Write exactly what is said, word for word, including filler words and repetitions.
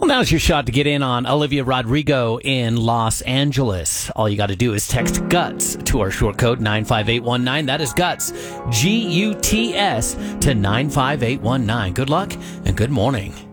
Well, now's your shot to get in on Olivia Rodrigo in Los Angeles. All you got to do is text GUTS to our short code nine five eight one nine. That is GUTS, G U T S, to nine five eight one nine. Good luck and good morning.